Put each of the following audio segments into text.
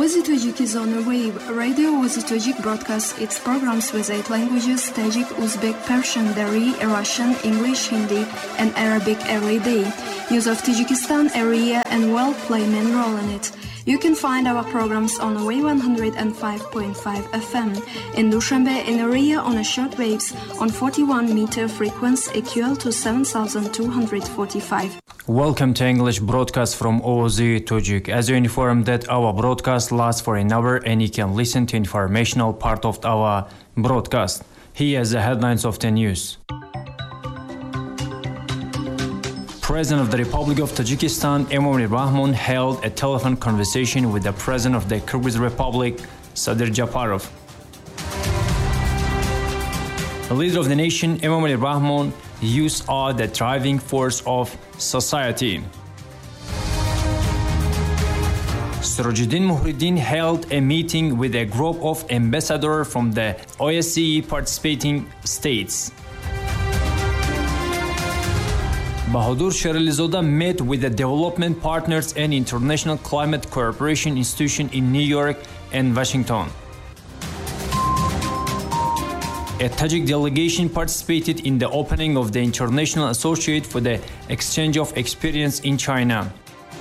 Ozi Tajik is on the web. Radio Ozi Tajik broadcasts its programs with 8 languages: Tajik, Uzbek, Persian, Dari, Russian, English, Hindi, and Arabic every day. News of Tajikistan area and world play main role in it. You can find our programs on the Way 105.5 FM in Dushanbe in area on a short waves on 41-meter frequency equal to 7,245. Welcome to English broadcast from Ozi Tajik. As you informed that our broadcast lasts for an hour and you can listen to informational part of our broadcast. Here are the headlines of the news. President of the Republic of Tajikistan, Emomali Rahmon, held a telephone conversation with the President of the Kyrgyz Republic, Sadir Japarov. The leader of the nation, Emomali Rahmon, youth are the driving force of society. Sirajuddin Muhriddin held a meeting with a group of ambassadors from the OSCE participating states. Bahadur Sheralizoda met with the development partners and International Climate Cooperation Institution in New York and Washington. A Tajik delegation participated in the opening of the International Associate for the Exchange of Experience in China.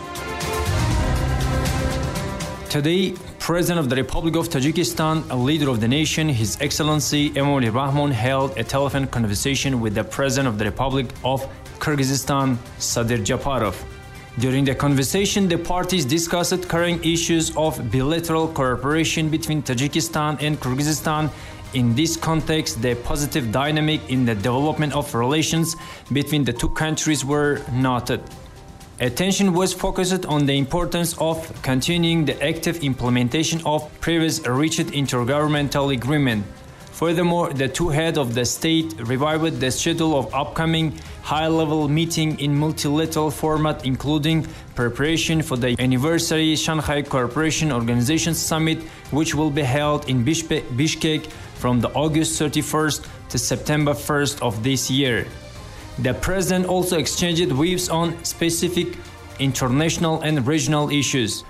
Today, President of the Republic of Tajikistan, a leader of the nation, His Excellency Emomali Rahmon, held a telephone conversation with the President of the Republic of Kyrgyzstan, Sadir Japarov. During the conversation, the parties discussed current issues of bilateral cooperation between Tajikistan and Kyrgyzstan. In this context, the positive dynamic in the development of relations between the two countries were noted. Attention was focused on the importance of continuing the active implementation of previous reached intergovernmental agreement. Furthermore, the two heads of the state revived the schedule of upcoming high-level meeting in multilateral format, including preparation for the anniversary Shanghai Cooperation Organization Summit, which will be held in Bishkek from the August 31st to September 1st of this year. The president also exchanged views on specific international and regional issues.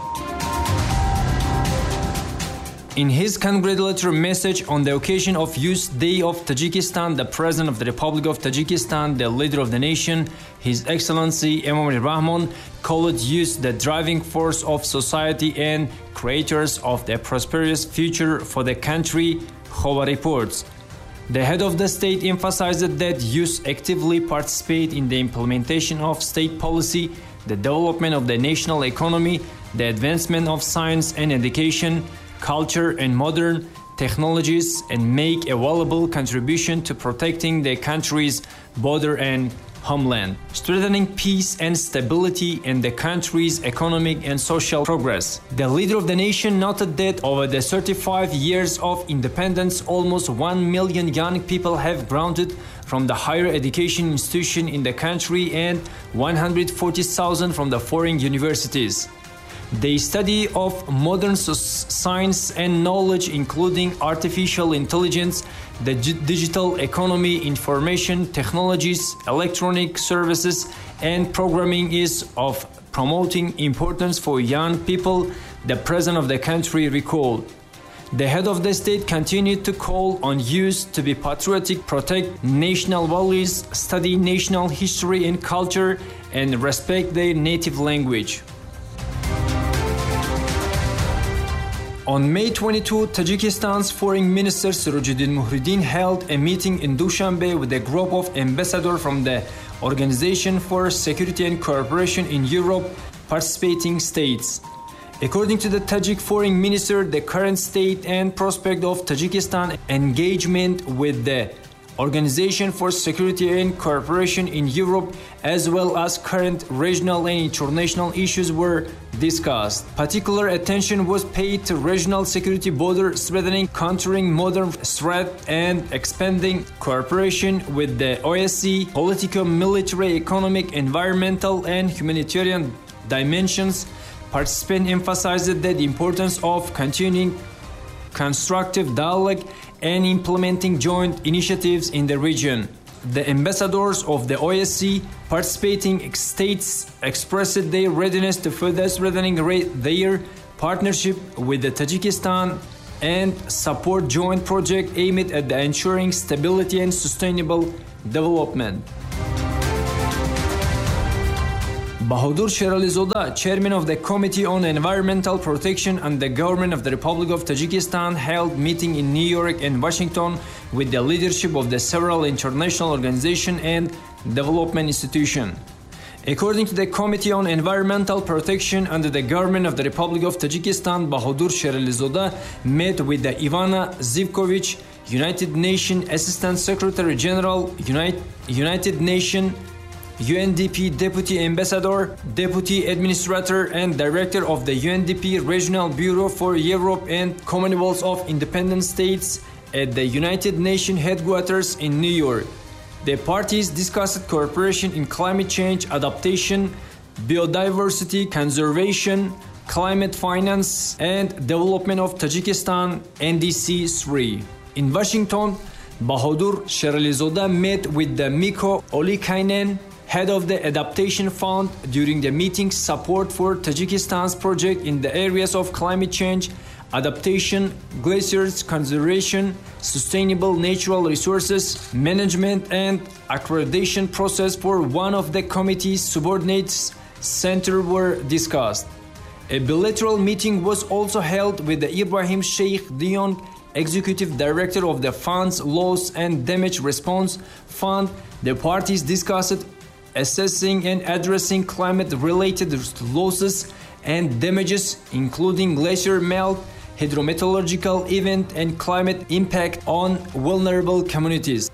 In his congratulatory message on the occasion of Youth Day of Tajikistan, the President of the Republic of Tajikistan, the leader of the nation, His Excellency Emomali Rahmon, called youth the driving force of society and creators of a prosperous future for the country, Hova reports. The head of the state emphasized that youth actively participate in the implementation of state policy, the development of the national economy, the advancement of science and education, culture and modern technologies, and make a valuable contribution to protecting the country's border and homeland, strengthening peace and stability in the country's economic and social progress. The leader of the nation noted that over the 35 years of independence, almost 1 million young people have graduated from the higher education institution in the country and 140,000 from the foreign universities. The study of modern science and knowledge, including artificial intelligence, the digital economy, information technologies, electronic services, and programming is of promoting importance for young people, the president of the country recalled. The head of the state continued to call on youth to be patriotic, protect national values, study national history and culture, and respect their native language. On May 22, Tajikistan's Foreign Minister Sirajuddin Muhriddin held a meeting in Dushanbe with a group of ambassadors from the Organization for Security and Cooperation in Europe participating states. According to the Tajik Foreign Minister, the current state and prospect of Tajikistan engagement with the Organization for Security and Cooperation in Europe, as well as current regional and international issues, were discussed. Particular attention was paid to regional security, border strengthening, countering modern threats, and expanding cooperation with the OSCE, political, military, economic, environmental, and humanitarian dimensions. Participants emphasized the importance of continuing constructive dialogue and implementing joint initiatives in the region. The ambassadors of the OSCE participating states expressed their readiness to further strengthening their partnership with the Tajikistan and support joint project aimed at ensuring stability and sustainable development. Bahadur Sherali Zoda, chairman of the Committee on Environmental Protection and the Government of the Republic of Tajikistan, held meeting in New York and Washington with the leadership of the several international organizations and development institutions. According to the Committee on Environmental Protection under the Government of the Republic of Tajikistan, Bahadur Sherali Zoda met with the Ivana Zivkovic, United Nations Assistant Secretary General, United Nations UNDP Deputy Ambassador, Deputy Administrator and Director of the UNDP Regional Bureau for Europe and Commonwealth of Independent States at the United Nations headquarters in New York. The parties discussed cooperation in climate change adaptation, biodiversity conservation, climate finance and development of Tajikistan NDC 3. In Washington, Bahadur Sherali Zoda met with the Mikko Olikainen, head of the Adaptation Fund, during the meeting. Support for Tajikistan's project in the areas of climate change, adaptation, glaciers conservation, sustainable natural resources management and accreditation process for one of the committee's subordinates center were discussed. A bilateral meeting was also held with the Ibrahim Sheikh Dion, Executive Director of the Fund's Loss and Damage Response Fund. The parties discussed assessing and addressing climate-related losses and damages, including glacier melt, hydrometeorological event, and climate impact on vulnerable communities.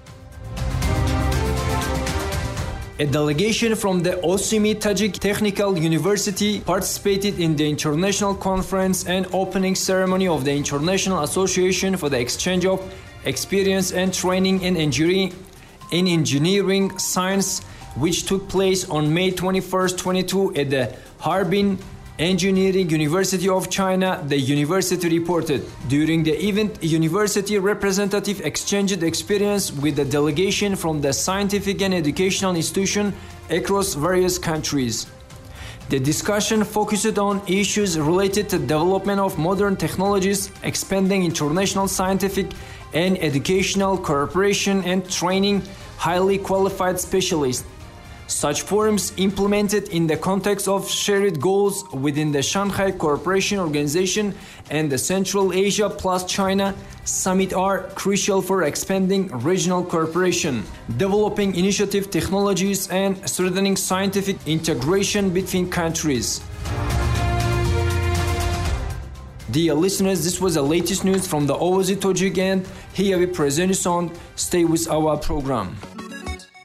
A delegation from the Osimi Tajik Technical University participated in the international conference and opening ceremony of the International Association for the Exchange of Experience and Training in Engineering Science, which took place on May 21st, 2022 at the Harbin Engineering University of China, the university reported. During the event, university representative exchanged experience with the delegation from the scientific and educational institutions across various countries. The discussion focused on issues related to development of modern technologies, expanding international scientific and educational cooperation, and training highly qualified specialists. Such forums implemented in the context of shared goals within the Shanghai Cooperation Organization and the Central Asia plus China Summit are crucial for expanding regional cooperation, developing innovative technologies, and strengthening scientific integration between countries. Dear listeners, this was the latest news from the Ovazi Tojik, and here we present you on. Stay with our program.